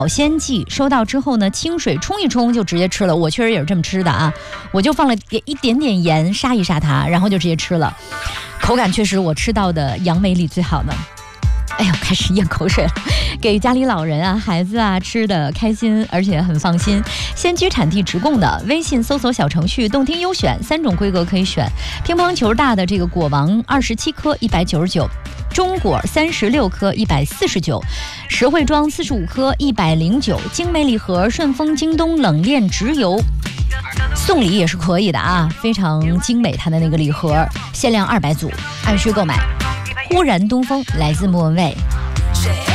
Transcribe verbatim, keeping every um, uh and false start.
保鲜剂，收到之后呢，清水冲一冲就直接吃了。我确实也是这么吃的啊，我就放了一点点盐杀一杀它，然后就直接吃了。口感确实我吃到的杨梅里最好呢。哎呦，开始咽口水了。给家里老人啊、孩子啊吃的开心，而且很放心。鲜居产地直供的，微信搜索小程序动听优选，三种规格可以选。乒乓球大的这个果王二十七颗一百九十九，中果三十六颗一百四十九，实惠装四十五颗一百零九，精美礼盒顺丰、京东冷链直邮。送礼也是可以的啊，非常精美，它的那个礼盒限量二百组，按需购买。忽然东风来自莫文蔚。